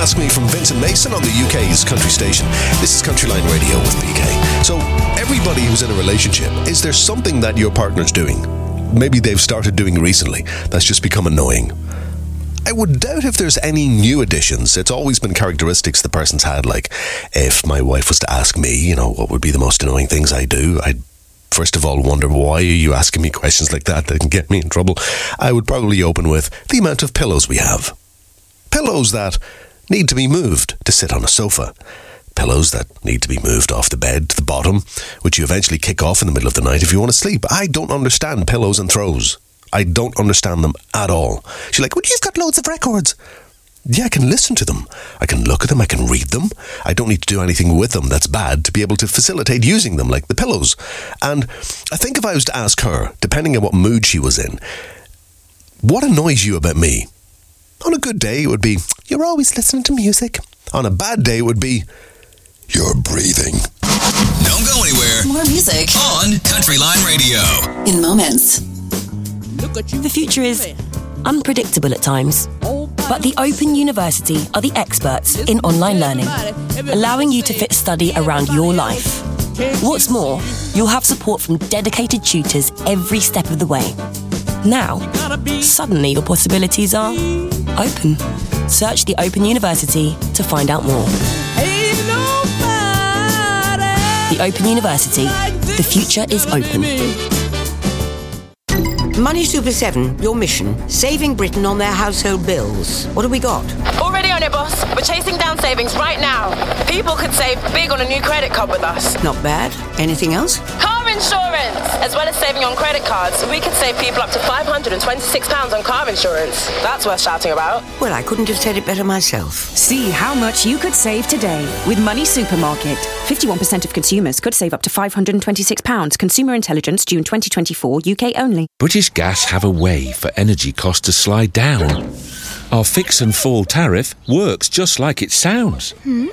Ask Me from Vincent Mason on the UK's country station. This is Countryline Radio with PK. So, everybody who's in a relationship, is there something that your partner's doing? Maybe they've started doing recently that's just become annoying. I would doubt if there's any new additions. It's always been characteristics the person's had. Like, if my wife was to ask me, what would be the most annoying things I do, I'd first of all wonder, why are you asking me questions like that can get me in trouble? I would probably open with the amount of pillows we have. Pillows that need to be moved to sit on a sofa. Pillows that need to be moved off the bed to the bottom, which you eventually kick off in the middle of the night if you want to sleep. I don't understand pillows and throws. I don't understand them at all. She's like, well, you've got loads of records. Yeah, I can listen to them. I can look at them. I can read them. I don't need to do anything with them that's bad to be able to facilitate using them, like the pillows. And I think if I was to ask her, depending on what mood she was in, what annoys you about me? On a good day, it would be, you're always listening to music. On a bad day, it would be, you're breathing. Don't go anywhere. More music on Countryline Radio. In moments. The future is unpredictable at times, but the Open University are the experts in online learning, allowing you to fit study around your life. What's more, you'll have support from dedicated tutors every step of the way. Now, suddenly your possibilities are open. Search the Open University to find out more. The Open University. The future is open. Money Super 7, your mission, saving Britain on their household bills. What have we got? Already on it, boss. We're chasing down savings right now. People could save big on a new credit card with us. Not bad. Anything else? Car insurance! As well as saving on credit cards, we could save people up to £526 on car insurance. That's worth shouting about. Well, I couldn't have said it better myself. See how much you could save today with Money Supermarket. 51% of consumers could save up to £526. Consumer Intelligence, June 2024, UK only. British Gas have a way for energy costs to slide down. Our fix and fall tariff works just like it sounds.